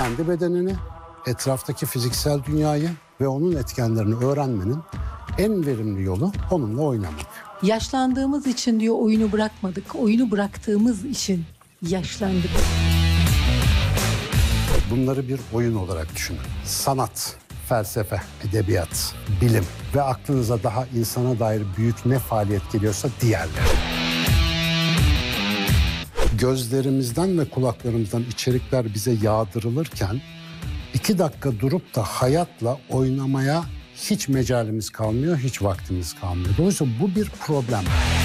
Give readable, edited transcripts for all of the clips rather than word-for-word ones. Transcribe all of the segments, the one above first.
kendi bedenini, etraftaki fiziksel dünyayı ve onun etkenlerini öğrenmenin en verimli yolu onunla oynamak. Yaşlandığımız için diyor oyunu bırakmadık. Oyunu bıraktığımız için yaşlandık. Bunları bir oyun olarak düşünün. Sanat, felsefe, edebiyat, bilim ve aklınıza daha insana dair büyük ne faaliyet geliyorsa diğerleri. Gözlerimizden ve kulaklarımızdan içerikler bize yağdırılırken 2 dakika durup da hayatla oynamaya hiç mecalimiz kalmıyor, hiç vaktimiz kalmıyor. Dolayısıyla bu bir problem.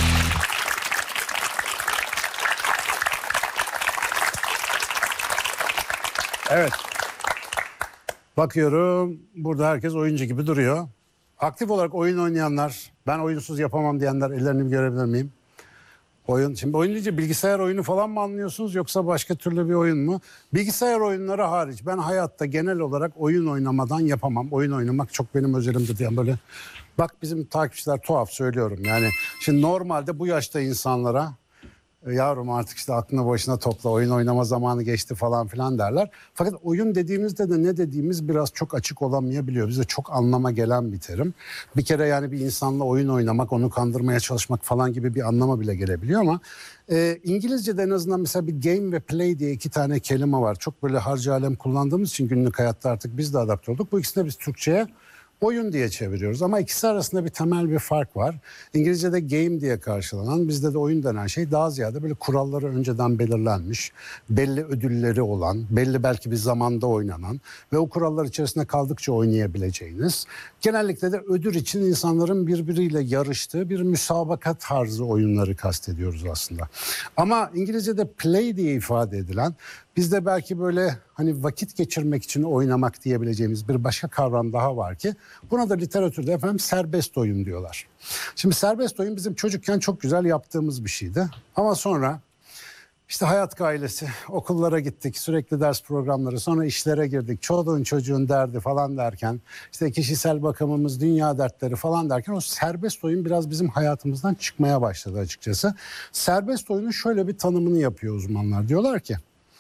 Evet. Bakıyorum burada herkes oyuncu gibi duruyor. Aktif olarak oyun oynayanlar, ben oyunsuz yapamam diyenler ellerini bir görebilir miyim? Şimdi oyun deyince bilgisayar oyunu falan mı anlıyorsunuz yoksa başka türlü bir oyun mu? Bilgisayar oyunları hariç ben hayatta genel olarak oyun oynamadan yapamam. Oyun oynamak çok benim özelimdir diyen böyle. Bak bizim takipçiler tuhaf söylüyorum. Yani şimdi normalde bu yaşta insanlara yavrum artık işte aklını başına topla, oyun oynama zamanı geçti falan filan derler. Fakat oyun dediğimizde de ne dediğimiz biraz çok açık olamayabiliyor. Bize çok anlama gelen bir terim. Bir kere yani bir insanla oyun oynamak, onu kandırmaya çalışmak falan gibi bir anlama bile gelebiliyor ama İngilizce'de en azından mesela bir game ve play diye 2 tane kelime var. Çok böyle harcı alem kullandığımız için günlük hayatta artık biz de adapte olduk. Bu ikisini de biz Türkçe'ye oyun diye çeviriyoruz ama ikisi arasında bir temel bir fark var. İngilizce'de game diye karşılanan, bizde de oyun denen şey daha ziyade böyle kuralları önceden belirlenmiş, belli ödülleri olan, belli belki bir zamanda oynanan ve o kurallar içerisinde kaldıkça oynayabileceğiniz, genellikle de ödül için insanların birbiriyle yarıştığı bir müsabaka tarzı oyunları kastediyoruz aslında. Ama İngilizce'de play diye ifade edilen, bizde belki böyle hani vakit geçirmek için oynamak diyebileceğimiz bir başka kavram daha var ki buna da literatürde efendim serbest oyun diyorlar. Şimdi serbest oyun bizim çocukken çok güzel yaptığımız bir şeydi. Ama sonra işte hayat gailesi, okullara gittik, sürekli ders programları, sonra işlere girdik. Çoluğun çocuğun derdi falan derken, işte kişisel bakımımız, dünya dertleri falan derken o serbest oyun biraz bizim hayatımızdan çıkmaya başladı açıkçası. Serbest oyunun şöyle bir tanımını yapıyor uzmanlar. Diyorlar ki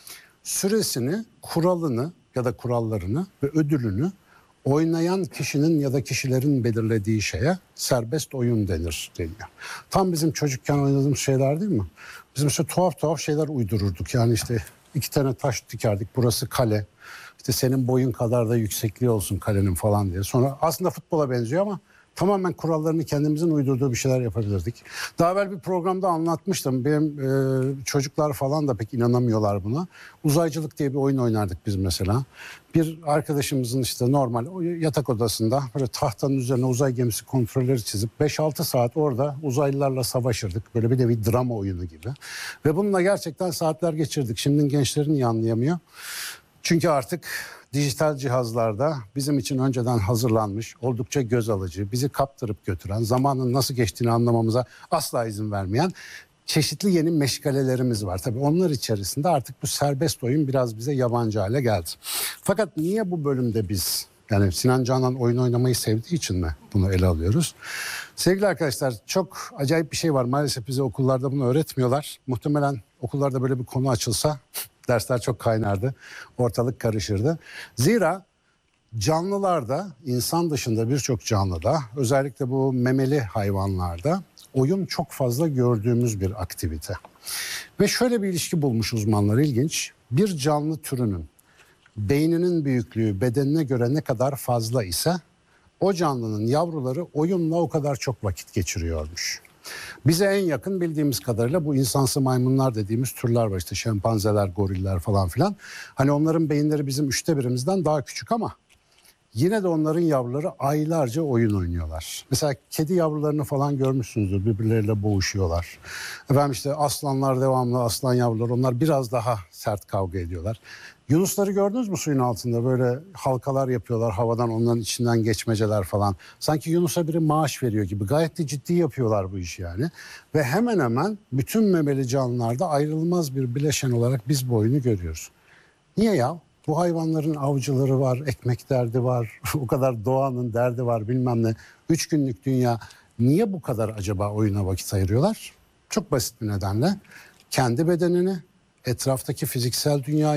süresini, kuralını ya da kurallarını ve ödülünü oynayan kişinin ya da kişilerin belirlediği şeye serbest oyun denir deniyor. Tam bizim çocukken oynadığımız şeyler değil mi? Bizim işte tuhaf tuhaf şeyler uydururduk. Yani işte 2 tane taş dikerdik. Burası kale. İşte senin boyun kadar da yüksekliği olsun kalenin falan diye. Sonra aslında futbola benziyor ama tamamen kurallarını kendimizin uydurduğu bir şeyler yapabilirdik. Daha evvel bir programda anlatmıştım. Benim çocuklar falan da pek inanamıyorlar buna. Uzaycılık diye bir oyun oynardık biz mesela. Bir arkadaşımızın işte normal yatak odasında böyle tahtanın üzerine uzay gemisi kontrolleri çizip 5-6 saat orada uzaylılarla savaşırdık. Böyle bir de bir drama oyunu gibi. Ve bununla gerçekten saatler geçirdik. Şimdinin gençleri niye anlayamıyor? Çünkü artık dijital cihazlarda bizim için önceden hazırlanmış, oldukça göz alıcı, bizi kaptırıp götüren, zamanın nasıl geçtiğini anlamamıza asla izin vermeyen çeşitli yeni meşgalelerimiz var. Tabii onlar içerisinde artık bu serbest oyun biraz bize yabancı hale geldi. Fakat niye bu bölümde biz, yani Sinan Canan oyun oynamayı sevdiği için mi bunu ele alıyoruz? Sevgili arkadaşlar, çok acayip bir şey var. Maalesef bize okullarda bunu öğretmiyorlar. Muhtemelen okullarda böyle bir konu açılsa dersler çok kaynardı, ortalık karışırdı. Zira canlılarda, insan dışında birçok canlıda, özellikle bu memeli hayvanlarda oyun çok fazla gördüğümüz bir aktivite. Ve şöyle bir ilişki bulmuş uzmanlar, ilginç. Bir canlı türünün beyninin büyüklüğü bedenine göre ne kadar fazla ise o canlının yavruları oyunla o kadar çok vakit geçiriyormuş. Bize en yakın bildiğimiz kadarıyla bu insansı maymunlar dediğimiz türler var. İşte şempanzeler, goriller falan filan. Hani onların beyinleri bizim 1/3'imizden daha küçük ama yine de onların yavruları aylarca oyun oynuyorlar. Mesela kedi yavrularını falan görmüşsünüzdür. Birbirleriyle boğuşuyorlar. Efendim işte aslanlar devamlı, aslan yavrular, onlar biraz daha sert kavga ediyorlar. Yunusları gördünüz mü suyun altında? Böyle halkalar yapıyorlar havadan, onların içinden geçmeceler falan. Sanki Yunus'a biri maaş veriyor gibi. Gayet de ciddi yapıyorlar bu işi yani. Ve hemen hemen bütün memeli canlılarda ayrılmaz bir bileşen olarak biz bu oyunu görüyoruz. Niye ya? Bu hayvanların avcıları var, ekmek derdi var, o kadar doğanın derdi var bilmem ne. 3 günlük dünya, niye bu kadar acaba oyuna vakit ayırıyorlar? Çok basit bir nedenle. Kendi bedenini, etraftaki fiziksel dünyayı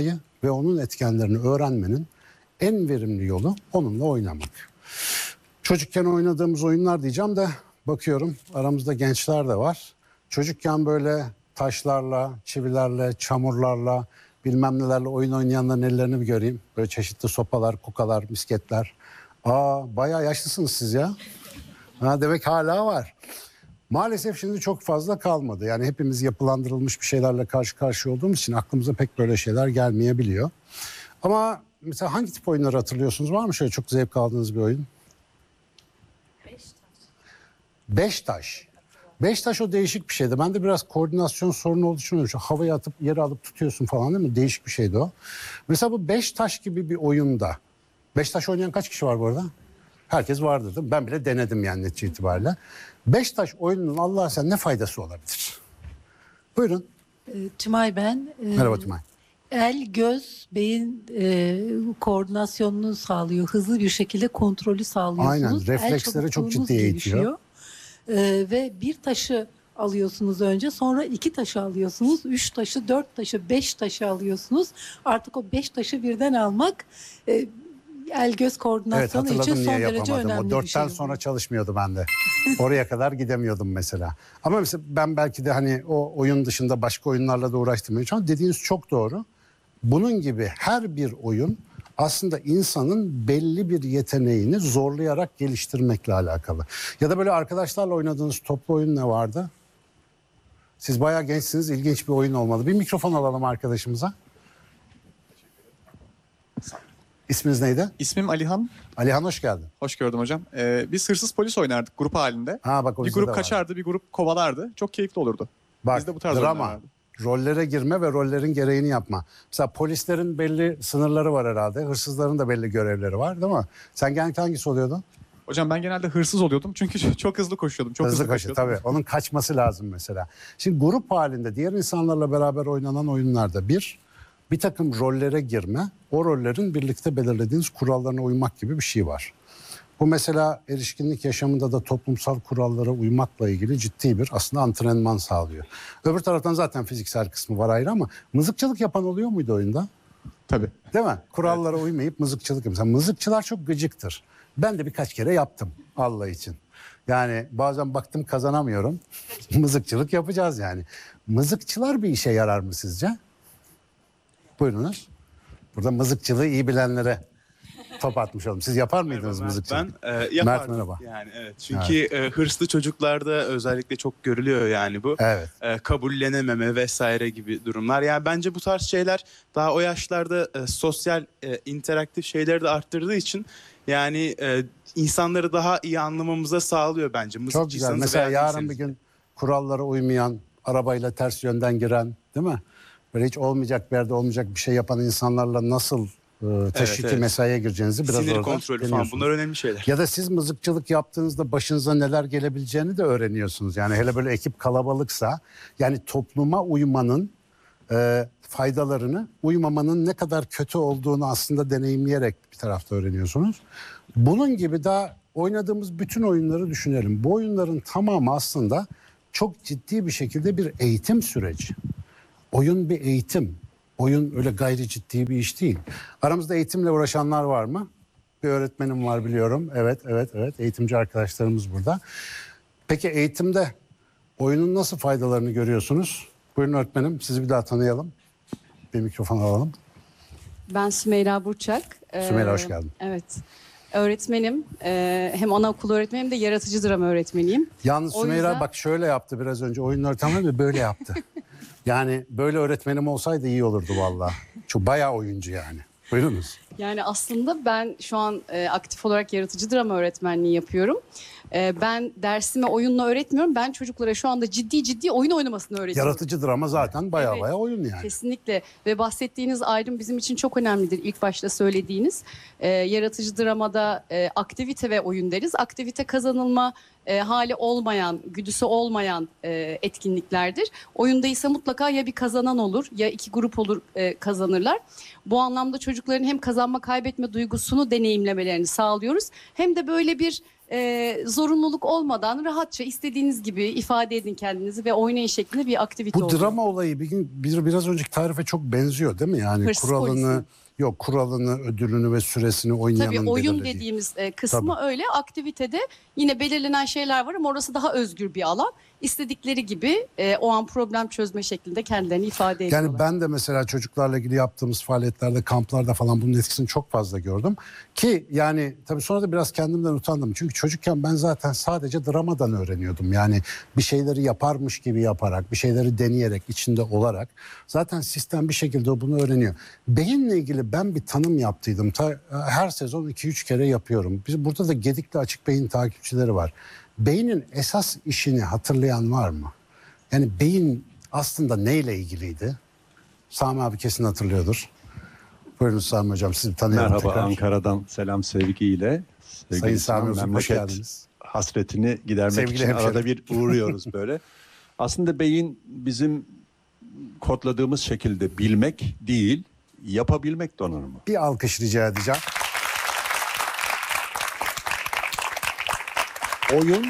ve onun etkenlerini öğrenmenin en verimli yolu onunla oynamak. Çocukken oynadığımız oyunlar diyeceğim de bakıyorum aramızda gençler de var. Çocukken böyle taşlarla, çivilerle, çamurlarla, bilmem nelerle oyun oynayanların ellerini bir göreyim. Böyle çeşitli sopalar, kukalar, misketler. Bayağı yaşlısınız siz ya. Demek hala var. Maalesef şimdi çok fazla kalmadı. Yani hepimiz yapılandırılmış bir şeylerle karşı karşıya olduğumuz için aklımıza pek böyle şeyler gelmeyebiliyor. Ama mesela hangi tip oyunları hatırlıyorsunuz? Var mı şöyle çok zevk aldığınız bir oyun? Beş taş. Beş taş o değişik bir şeydi. Ben de biraz koordinasyon sorunu olduğu için öyle havaya atıp yere alıp tutuyorsun falan değil mi? Değişik bir şeydi o. Mesela bu beş taş gibi bir oyunda. Beş taş oynayan kaç kişi var bu arada? Herkes vardır değil mi? Ben bile denedim yani netice itibariyle. Beş taş oyununun Allah'a sen ne faydası olabilir? Buyurun. Tümay ben. Merhaba Tümay. El, göz, beyin koordinasyonunu sağlıyor. Hızlı bir şekilde kontrolü sağlıyorsunuz. Aynen, refleksleri çok çabukluğunuz ciddi eğitiyor. gelişiyor. Ve bir taşı alıyorsunuz önce, sonra iki taşı alıyorsunuz, üç taşı, dört taşı, beş taşı alıyorsunuz. Artık o beş taşı birden almak el göz Evet, koordinasyonu için hatırladım son niye derece yapamadım. önemli O bir şey. dörtten sonra çalışmıyordu bende. Oraya kadar gidemiyordum mesela. Ama mesela ben belki de hani o oyun dışında başka oyunlarla da uğraştım. Ama dediğiniz çok doğru. Bunun gibi her bir oyun aslında insanın belli bir yeteneğini zorlayarak geliştirmekle alakalı. Ya da böyle arkadaşlarla oynadığınız toplu oyun ne vardı? Siz bayağı gençsiniz, ilginç bir oyun olmalı. Bir mikrofon alalım arkadaşımıza. İsminiz neydi? İsmim Alihan. Alihan, hoş geldin. Hoş gördüm hocam. Biz hırsız polis oynardık grup halinde. Bak o Bir bizde de grup var. kaçardı, bir grup kovalardı. Çok keyifli olurdu. Bak, Bizde bu tarz oyunlar drama, vardı. rollere girme ve rollerin gereğini yapma. Mesela polislerin belli sınırları var herhalde. Hırsızların da belli görevleri var değil mi? Sen genellikle hangisi oluyordun? Hocam ben genelde hırsız oluyordum çünkü çok hızlı koşuyordum. Çok hızlı Kaçı koşuyordum. tabii. Onun kaçması lazım mesela. Şimdi grup halinde diğer insanlarla beraber oynanan oyunlarda bir takım rollere girme, o rollerin birlikte belirlediğiniz kurallarına uymak gibi bir şey var. Bu mesela erişkinlik yaşamında da toplumsal kurallara uymakla ilgili ciddi bir aslında antrenman sağlıyor. Öbür taraftan zaten fiziksel kısmı var ayrı ama mızıkçılık yapan oluyor muydu oyunda? Tabii. Değil mi? Kurallara uymayıp mızıkçılık yapıyor. Mesela mızıkçılar çok gıcıktır. Ben de birkaç kere yaptım Allah için. Yani bazen baktım kazanamıyorum. Mızıkçılık yapacağız yani. Mızıkçılar bir işe yarar mı sizce? Buyurunuz. Burada mızıkçılığı iyi bilenlere top atmış oldum. Siz yapar mıydınız mızıkçılık? Ben yapardım. Mert, merhaba. Yani evet. Çünkü hırslı çocuklarda özellikle çok görülüyor yani bu. Evet. Kabullenememe vesaire gibi durumlar. Yani bence bu tarz şeyler daha o yaşlarda sosyal interaktif şeyleri de arttırdığı için yani insanları daha iyi anlamamıza sağlıyor bence. Çok güzel. Mızıkçıysanız Mesela veya yarın bir değilseniz. gün kurallara uymayan, arabayla ters yönden giren, değil mi? Böyle hiç olmayacak bir yerde olmayacak bir şey yapan insanlarla nasıl teşviki evet. mesaiye gireceğinizi biraz Sinir orada kontrolü falan deniyorsunuz. bunlar önemli şeyler. Ya da siz mızıkçılık yaptığınızda başınıza neler gelebileceğini de öğreniyorsunuz. Yani hele böyle ekip kalabalıksa yani topluma uymanın faydalarını, uymamanın ne kadar kötü olduğunu aslında deneyimleyerek bir tarafta öğreniyorsunuz. Bunun gibi daha oynadığımız bütün oyunları düşünelim. Bu oyunların tamamı aslında çok ciddi bir şekilde bir eğitim süreci. Oyun bir eğitim. Oyun öyle gayri ciddi bir iş değil. Aramızda eğitimle uğraşanlar var mı? Bir öğretmenim var biliyorum. Evet. Eğitimci arkadaşlarımız burada. Peki eğitimde oyunun nasıl faydalarını görüyorsunuz? Buyurun öğretmenim, sizi bir daha tanıyalım. Bir mikrofon alalım. Ben Sümeyra Burçak. Sümeyra, hoş geldin. Evet. Öğretmenim. Hem anaokulu öğretmenim hem de yaratıcı drama öğretmeniyim. Yalnız O Sümeyra yüzden- bak şöyle yaptı biraz önce. Oyun öğretmeni ve böyle yaptı. Yani böyle öğretmenim olsaydı iyi olurdu vallahi. Çok bayağı oyuncu yani. Buyurunuz. Yani aslında ben şu an aktif olarak yaratıcı drama öğretmenliği yapıyorum. Ben dersime oyunla öğretmiyorum. Ben çocuklara şu anda ciddi oyun oynamasını öğretiyorum. Yaratıcı drama zaten bayağı Evet. bayağı oyun yani. Kesinlikle ve bahsettiğiniz ayrım bizim için çok önemlidir. İlk başta söylediğiniz yaratıcı dramada aktivite ve oyun deriz. Aktivite kazanılma hali olmayan, güdüsü olmayan etkinliklerdir. Oyunda ise mutlaka ya bir kazanan olur ya iki grup olur kazanırlar. Bu anlamda çocukların hem kazanma kaybetme duygusunu deneyimlemelerini sağlıyoruz. Hem de böyle bir zorunluluk olmadan rahatça istediğiniz gibi ifade edin kendinizi ve oynayın şeklinde bir aktivite Bu oluyor. drama olayı biraz önceki tarife çok benziyor değil mi? Yani Hırsız polisi. kuralını, ödülünü ve süresini oynayanın Tabii oyun belirlediği. dediğimiz kısmı öyle. Aktivitede yine belirlenen şeyler var ama orası daha özgür bir alan. İstedikleri gibi o an problem çözme şeklinde kendilerini ifade ediyorlar. Yani ben de mesela çocuklarla ilgili yaptığımız faaliyetlerde, kamplarda falan bunun etkisini çok fazla gördüm. Ki yani tabii sonra da biraz kendimden utandım. Çünkü çocukken ben zaten sadece dramadan öğreniyordum. Yani bir şeyleri yaparmış gibi yaparak, bir şeyleri deneyerek, içinde olarak. Zaten sistem bir şekilde bunu öğreniyor. Beyinle ilgili ben bir tanım yaptıydım. Her sezon 2-3 kere yapıyorum. Burada da Gedikli Açık Beyin takipçileri var. Beynin esas işini hatırlayan var mı? Yani beyin aslında neyle ilgiliydi? Sami abi kesin hatırlıyordur. Buyurun Sami hocam, sizi tanıyalım. Merhaba, tekrar. Ankara'dan selam sevgiyle. Sayın Sami Uzun, hoş memleket geldiniz. hasretini gidermek Sevgili için hemşerim. arada bir uğruyoruz böyle. Aslında beyin bizim kodladığımız şekilde bilmek değil, yapabilmek donanımı. Bir alkış rica edeceğim. Oyun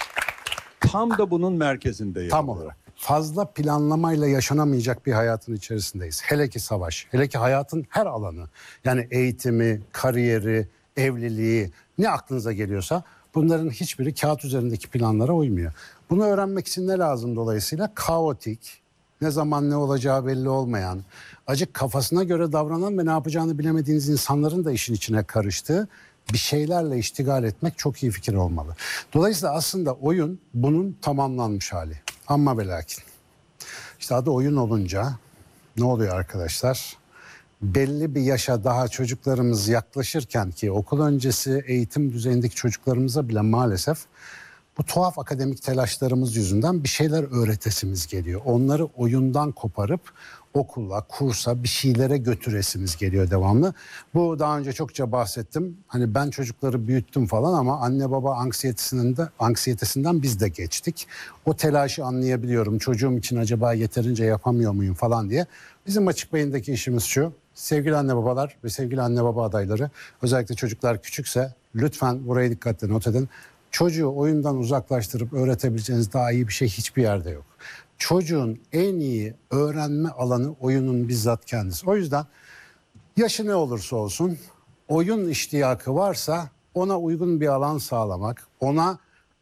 tam da bunun merkezinde yer Tam alıyor. olarak. Fazla planlamayla yaşanamayacak bir hayatın içerisindeyiz. Hele ki savaş, hele ki hayatın her alanı. Yani eğitimi, kariyeri, evliliği, ne aklınıza geliyorsa bunların hiçbiri kağıt üzerindeki planlara uymuyor. Bunu öğrenmek için ne lazım dolayısıyla? Kaotik, ne zaman ne olacağı belli olmayan, acık kafasına göre davranan ve ne yapacağını bilemediğiniz insanların da işin içine karıştığı bir şeylerle iştigal etmek çok iyi fikir olmalı. Dolayısıyla aslında oyun bunun tamamlanmış hali. Amma ve lakin. İşte adı oyun olunca ne oluyor arkadaşlar? Belli bir yaşa daha çocuklarımız yaklaşırken ki okul öncesi eğitim düzeyindeki çocuklarımıza bile maalesef bu tuhaf akademik telaşlarımız yüzünden bir şeyler öğretesimiz geliyor. Onları oyundan koparıp okula, kursa bir şeylere götüresimiz geliyor devamlı. Bu daha önce çokça bahsettim. Hani ben çocukları büyüttüm falan ama anne baba anksiyetesinden biz de geçtik. O telaşı anlayabiliyorum. Çocuğum için acaba yeterince yapamıyor muyum falan diye. Bizim Açık Beyin'deki işimiz şu. Sevgili anne babalar ve sevgili anne baba adayları, özellikle çocuklar küçükse lütfen buraya dikkatle not edin. Çocuğu oyundan uzaklaştırıp öğretebileceğiniz daha iyi bir şey hiçbir yerde yok. Çocuğun en iyi öğrenme alanı oyunun bizzat kendisi. O yüzden yaşı ne olursa olsun oyun iştiyakı varsa ona uygun bir alan sağlamak, ona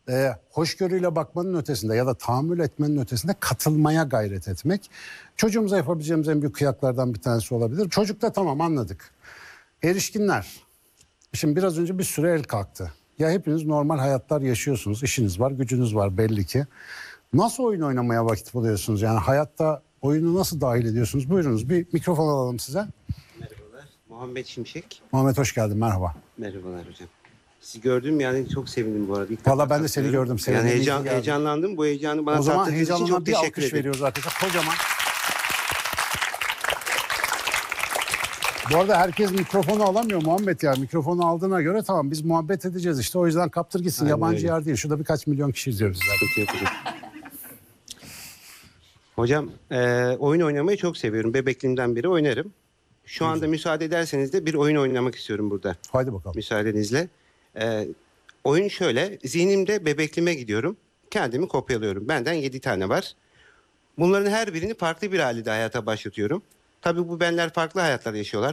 hoşgörüyle bakmanın ötesinde ya da tahammül etmenin ötesinde katılmaya gayret etmek çocuğumuza yapabileceğimiz en büyük kıyaklardan bir tanesi olabilir. Çocukta tamam anladık. Erişkinler. Şimdi biraz önce bir süre el kalktı. Ya hepiniz normal hayatlar yaşıyorsunuz. İşiniz var, gücünüz var belli ki. Nasıl oyun oynamaya vakit buluyorsunuz? Yani hayatta oyunu nasıl dahil ediyorsunuz? Buyurunuz bir mikrofon alalım size. Merhabalar. Muhammed Şimşek. Muhammed hoş geldin, merhaba. Merhabalar hocam. Sizi gördüm yani çok sevindim bu arada. İlk Valla defa ben de seni katılıyorum. gördüm. Sevindim, Yani iyi ki geldin. heyecanlandım. Bu heyecanı bana O zaman tattırdığınız için heyecanına çok bir teşekkür alkış ederim. veriyoruz arkadaşlar. Kocaman. Bu arada herkes mikrofonu alamıyor Muhammed ya. Mikrofonu aldığına göre tamam biz muhabbet edeceğiz işte. O yüzden kaptır gitsin. Aynen Yabancı öyle. yer değil. Şurada birkaç milyon kişi izliyoruz zaten. Sıkıntı yok hocam. Hocam oyun oynamayı çok seviyorum. Bebekliğimden beri oynarım. Şu anda müsaade ederseniz de bir oyun oynamak istiyorum burada. Haydi bakalım. Müsaadenizle. Oyun şöyle. Zihnimde bebekliğime gidiyorum. Kendimi kopyalıyorum. Benden 7 tane var. Bunların her birini farklı bir halde hayata başlatıyorum. Tabii bu benler farklı hayatlar yaşıyorlar.